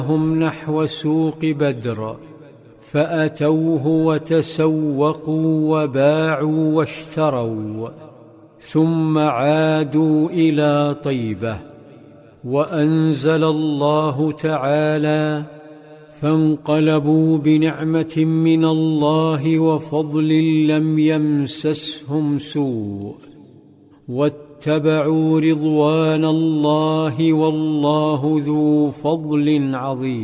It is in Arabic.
هم نحو سوق بدر، فأتوه وتسوقوا وباعوا واشتروا، ثم عادوا إلى طيبة. وأنزل الله تعالى: فانقلبوا بنعمة من الله وفضل لم يمسسهم سوء واتبعوا رضوان الله والله ذو فضل عظيم.